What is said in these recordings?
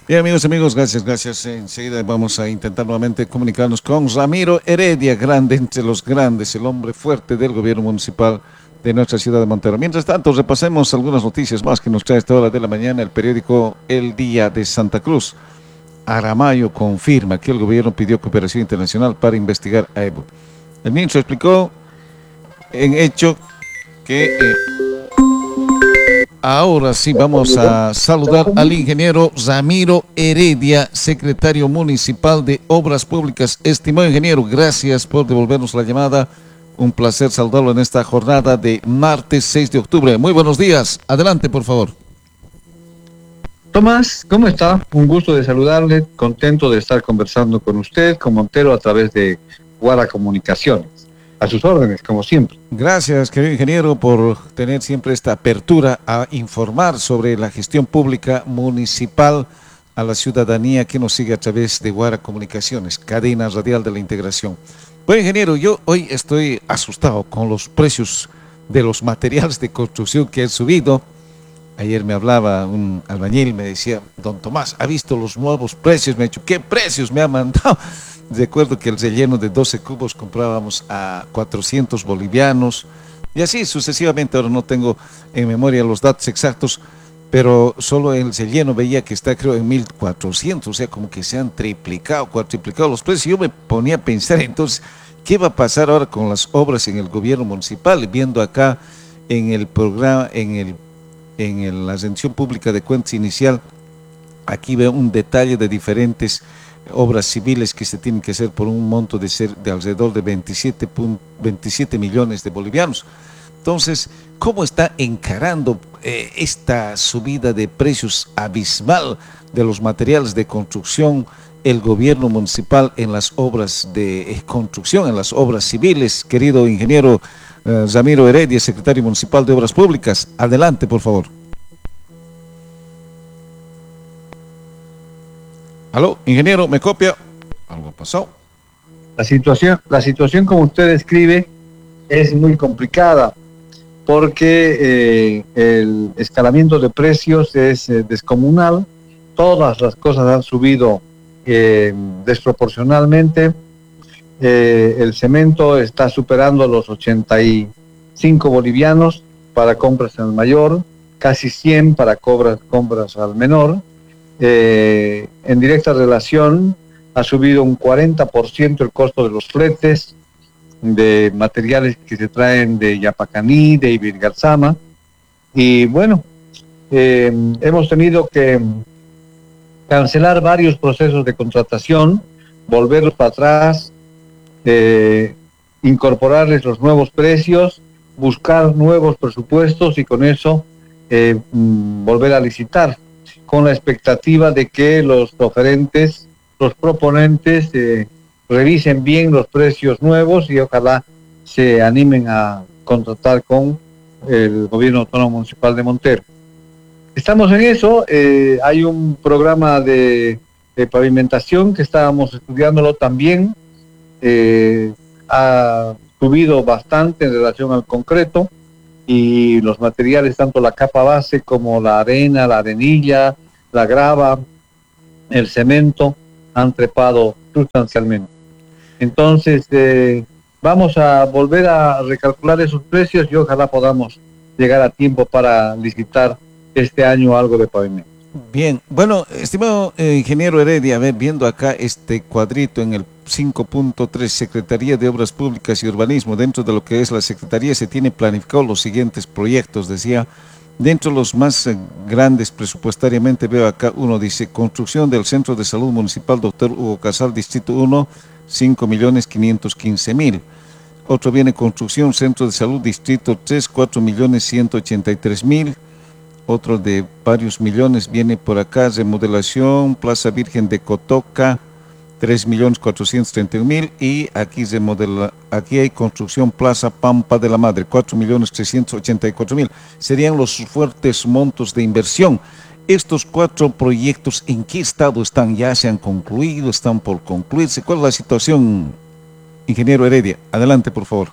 Bien, amigos, gracias. Enseguida vamos a intentar nuevamente comunicarnos con Ramiro Heredia, grande entre los grandes, el hombre fuerte del gobierno municipal de nuestra ciudad de Montero. Mientras tanto, repasemos algunas noticias más que nos trae a esta hora de la mañana el periódico El Día de Santa Cruz. Aramayo confirma que el gobierno pidió cooperación internacional para investigar a Evo. El ministro explicó en hecho que ahora sí vamos a saludar al ingeniero Ramiro Heredia, secretario municipal de Obras Públicas. Estimado ingeniero, gracias por devolvernos la llamada. Un placer saludarlo en esta jornada de martes 6 de octubre. Muy buenos días. Adelante, por favor. Tomás, ¿cómo está? Un gusto de saludarle, contento de estar conversando con usted, con Montero, a través de Guara Comunicaciones. A sus órdenes, como siempre. Gracias, querido ingeniero, por tener siempre esta apertura a informar sobre la gestión pública municipal a la ciudadanía que nos sigue a través de Guara Comunicaciones, cadena radial de la integración. Bueno, ingeniero, yo hoy estoy asustado con los precios de los materiales de construcción que han subido. Ayer me hablaba un albañil, me decía, don Tomás, ¿ha visto los nuevos precios? Me ha dicho, ¿qué precios me ha mandado? Recuerdo que el relleno de 12 cubos comprábamos a 400 bolivianos y así sucesivamente. Ahora no tengo en memoria los datos exactos, pero solo el relleno veía que está creo en 1400, o sea, como que se han triplicado, cuatriplicado los precios. Yo me ponía a pensar entonces, ¿qué va a pasar ahora con las obras en el gobierno municipal? Viendo acá en el programa, la rendición pública de cuentas inicial, aquí veo un detalle de diferentes obras civiles que se tienen que hacer por un monto de alrededor de 27 millones de bolivianos. Entonces, ¿cómo está encarando esta subida de precios abismal de los materiales de construcción el gobierno municipal en las obras de construcción, en las obras civiles? Querido ingeniero Ramiro Heredia, secretario municipal de Obras Públicas, adelante, por favor. Aló, ingeniero, ¿me copia? Algo pasó. La situación como usted describe es muy complicada porque el escalamiento de precios es descomunal. Todas las cosas han subido desproporcionalmente. El cemento está superando los 85 bolivianos para compras al mayor, casi 100 para compras al menor. En directa relación ha subido un 40% el costo de los fletes de materiales que se traen de Yapacaní, de Ibirgarzama, y bueno, hemos tenido que cancelar varios procesos de contratación, volverlos para atrás, incorporarles los nuevos precios, buscar nuevos presupuestos y con eso volver a licitar, con la expectativa de que los oferentes, los proponentes, revisen bien los precios nuevos y ojalá se animen a contratar con el Gobierno Autónomo Municipal de Montero. Estamos en eso. Hay un programa de pavimentación que estábamos estudiándolo también. Ha subido bastante en relación al concreto y los materiales, tanto la capa base como la arena, la arenilla, la grava, el cemento, han trepado sustancialmente. Entonces, vamos a volver a recalcular esos precios y ojalá podamos llegar a tiempo para licitar este año algo de pavimento. Bien, bueno, estimado ingeniero Heredia, a ver, viendo acá este cuadrito en el 5.3, Secretaría de Obras Públicas y Urbanismo, dentro de lo que es la Secretaría se tiene planificado los siguientes proyectos, decía, dentro de los más grandes presupuestariamente veo acá, uno dice, construcción del Centro de Salud Municipal Dr. Hugo Casal, Distrito 1, 5.515.000. Otro viene construcción Centro de Salud Distrito 3, 4.183.000. Otro de varios millones viene por acá, remodelación Plaza Virgen de Cotoca, 3.431.000, y aquí hay construcción Plaza Pampa de la Madre, 4.384.000. Serían los fuertes montos de inversión. Estos 4 proyectos, ¿en qué estado están? ¿Ya se han concluido? ¿Están por concluirse? ¿Cuál es la situación, ingeniero Heredia? Adelante, por favor.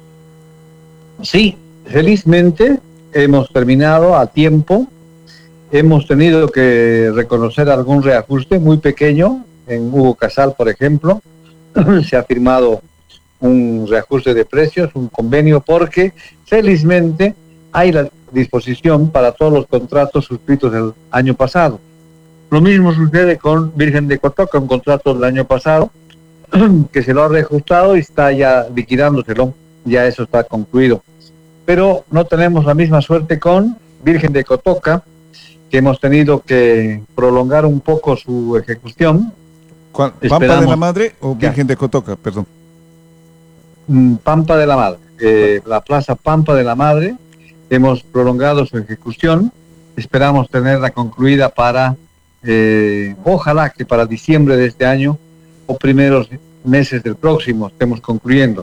Sí, felizmente hemos terminado a tiempo. hemos tenido que reconocer algún reajuste muy pequeño. En Hugo Casal, por ejemplo, se ha firmado un reajuste de precios, un convenio, porque felizmente hay la disposición para todos los contratos suscritos el año pasado. Lo mismo sucede con Virgen de Cotoca, un contrato del año pasado que se lo ha reajustado y está ya liquidándoselo, ya eso está concluido. Pero no tenemos la misma suerte con Virgen de Cotoca, que hemos tenido que prolongar un poco su ejecución. ¿Cuál? ¿Pampa de la Madre o Virgen de Cotoca? Perdón. Pampa de la Madre, la Plaza Pampa de la Madre, hemos prolongado su ejecución, esperamos tenerla concluida para, ojalá que para diciembre de este año o primeros meses del próximo estemos concluyendo.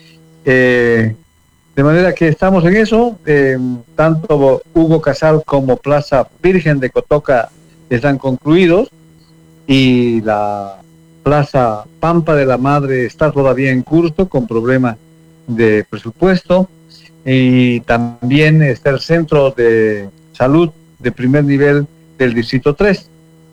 De manera que estamos en eso, tanto Hugo Casal como Plaza Virgen de Cotoca están concluidos y la Plaza Pampa de la Madre está todavía en curso con problemas de presupuesto, y también está el Centro de Salud de primer nivel del Distrito 3.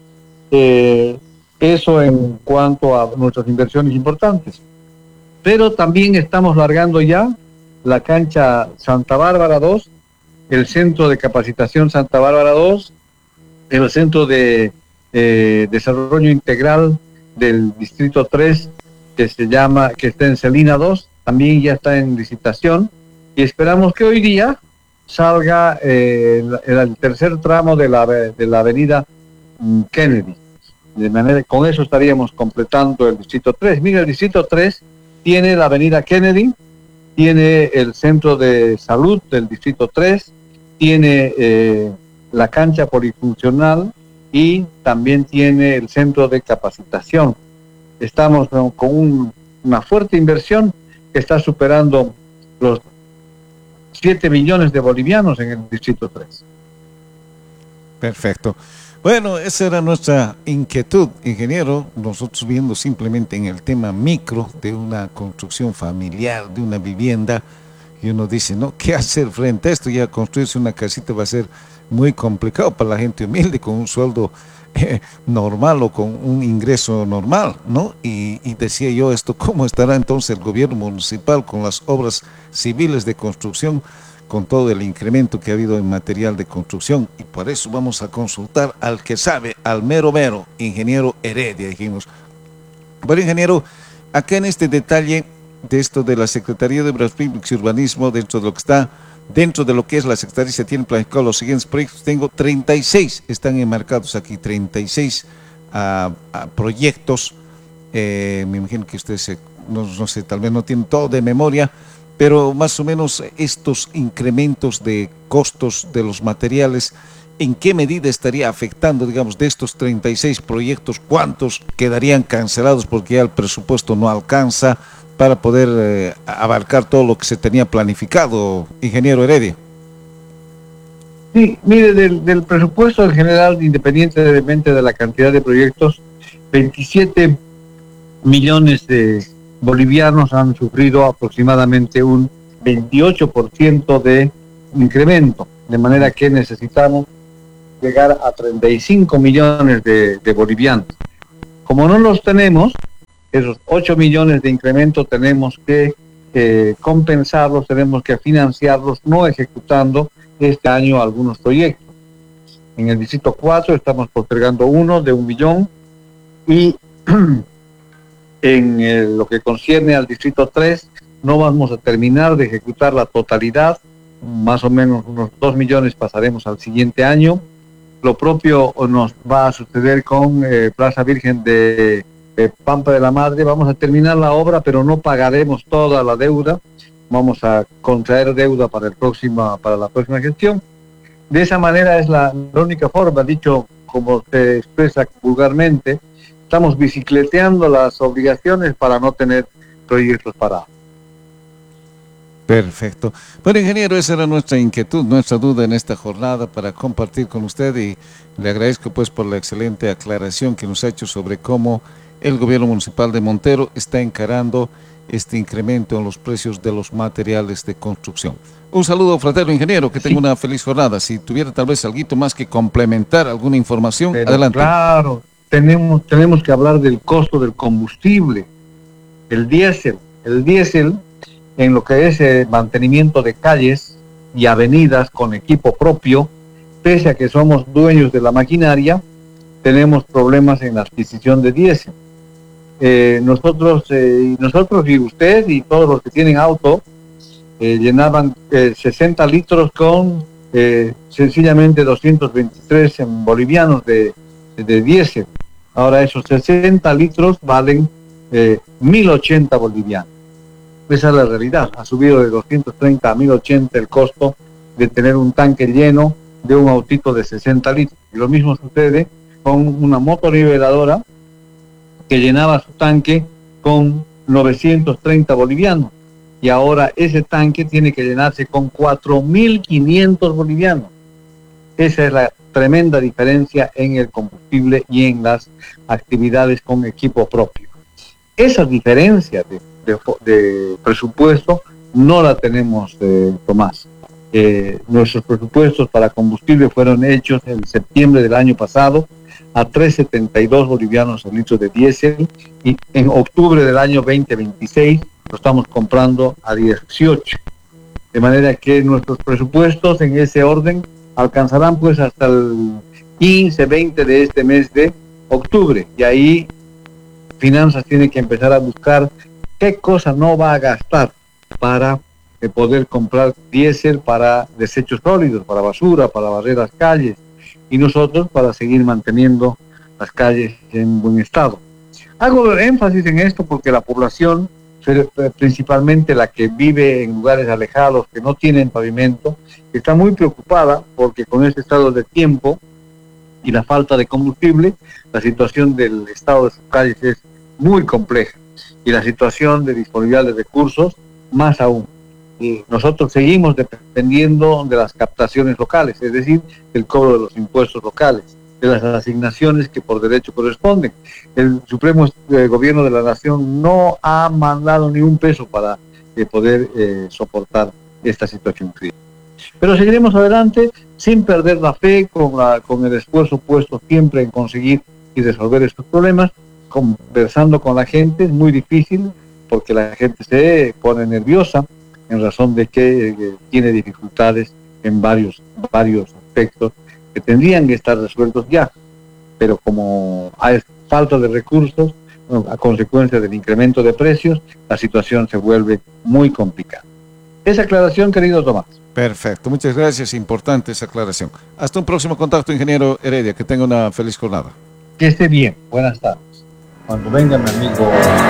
Eso en cuanto a nuestras inversiones importantes. Pero también estamos largando ya la cancha Santa Bárbara 2, el Centro de Capacitación Santa Bárbara 2, el Centro de Desarrollo Integral del Distrito 3, que está en Celina 2, también ya está en licitación, y esperamos que hoy día salga el tercer tramo de la avenida Kennedy. De manera que con eso estaríamos completando el Distrito 3. Mira, el Distrito 3 tiene la avenida Kennedy, tiene el Centro de Salud del Distrito 3, tiene la cancha polifuncional y también tiene el Centro de Capacitación. Estamos con una fuerte inversión que está superando los 7 millones de bolivianos en el Distrito 3. Perfecto. Bueno, esa era nuestra inquietud, ingeniero, nosotros viendo simplemente en el tema micro de una construcción familiar, de una vivienda, y uno dice, ¿no? ¿Qué hacer frente a esto? Ya construirse una casita va a ser muy complicado para la gente humilde con un sueldo normal o con un ingreso normal, ¿no? Y decía yo esto, ¿cómo estará entonces el gobierno municipal con las obras civiles de construcción, con todo el incremento que ha habido en material de construcción? Y por eso vamos a consultar al que sabe, al mero mero, ingeniero Heredia, dijimos. Bueno, ingeniero, acá en este detalle de esto de la Secretaría de Obras Públicas y Urbanismo, dentro de lo que está, dentro de lo que es la Secretaría, se tienen planificados los siguientes proyectos. Tengo 36, están enmarcados aquí, 36 proyectos. Me imagino que ustedes, no sé, tal vez no tienen todo de memoria, pero más o menos estos incrementos de costos de los materiales, ¿en qué medida estaría afectando, digamos, de estos 36 proyectos, cuántos quedarían cancelados porque ya el presupuesto no alcanza para poder abarcar todo lo que se tenía planificado, ingeniero Heredia? Sí, mire, del presupuesto en general, independientemente de la cantidad de proyectos, 27 millones de bolivianos han sufrido aproximadamente un 28% de incremento, de manera que necesitamos llegar a 35 millones de bolivianos. Como no los tenemos, esos 8 millones de incremento tenemos que compensarlos, tenemos que financiarlos, no ejecutando este año algunos proyectos. En el Distrito 4 estamos postergando uno de 1 millón y en lo que concierne al Distrito 3 no vamos a terminar de ejecutar la totalidad, más o menos unos 2 millones pasaremos al siguiente año. Lo propio nos va a suceder con Plaza Virgen de Pampa de la Madre. Vamos a terminar la obra, pero no pagaremos toda la deuda. Vamos a contraer deuda para la próxima gestión. De esa manera es la única forma, dicho como se expresa vulgarmente, estamos bicicleteando las obligaciones para no tener proyectos parados. Perfecto. Bueno, ingeniero, esa era nuestra inquietud, nuestra duda en esta jornada para compartir con usted, y le agradezco pues por la excelente aclaración que nos ha hecho sobre cómo el gobierno municipal de Montero está encarando este incremento en los precios de los materiales de construcción. Un saludo fraterno, ingeniero, que tenga Sí, una feliz jornada. Si tuviera tal vez algo más que complementar, alguna información, pero adelante. claro, tenemos que hablar del costo del combustible, el diésel. El diésel en lo que es mantenimiento de calles y avenidas con equipo propio, pese a que somos dueños de la maquinaria, tenemos problemas en la adquisición de diésel. Nosotros y usted y todos los que tienen auto llenaban 60 litros con sencillamente 223 en bolivianos de diésel. Ahora esos 60 litros valen 1080 bolivianos. Esa es la realidad. Ha subido de 230 a 1080 el costo de tener un tanque lleno de un autito de 60 litros. Y lo mismo sucede con una motoriveladora que llenaba su tanque con 930 bolivianos. Y ahora ese tanque tiene que llenarse con 4.500 bolivianos. Esa es la tremenda diferencia en el combustible y en las actividades con equipo propio. Esa diferencia de presupuesto no la tenemos, Tomás. Nuestros presupuestos para combustible fueron hechos en septiembre del año pasado a 3.72 bolivianos el litro de diésel y en octubre del año 2026 lo estamos comprando a 18. De manera que nuestros presupuestos en ese orden alcanzarán pues hasta el 15, 20 de este mes de octubre. Y ahí Finanzas tiene que empezar a buscar qué cosa no va a gastar para poder comprar diésel para desechos sólidos, para basura, para barrer las calles, y nosotros para seguir manteniendo las calles en buen estado. Hago énfasis en esto porque la población, principalmente la que vive en lugares alejados, que no tienen pavimento, está muy preocupada porque con este estado de tiempo y la falta de combustible, la situación del estado de sus calles es muy compleja y la situación de disponibilidad de recursos más aún. Y nosotros seguimos dependiendo de las captaciones locales, es decir, del cobro de los impuestos locales, de las asignaciones que por derecho corresponden. El Supremo Gobierno de la Nación no ha mandado ni un peso para poder soportar esta situación crítica. Pero seguiremos adelante sin perder la fe, con el esfuerzo puesto siempre en conseguir y resolver estos problemas, conversando con la gente. Es muy difícil porque la gente se pone nerviosa en razón de que tiene dificultades en varios aspectos que tendrían que estar resueltos ya, pero como hay falta de recursos, a consecuencia del incremento de precios, la situación se vuelve muy complicada. Esa aclaración, querido Tomás. Perfecto, muchas gracias, importante esa aclaración. Hasta un próximo contacto, ingeniero Heredia, que tenga una feliz jornada. Que esté bien, buenas tardes. Cuando venga mi amigo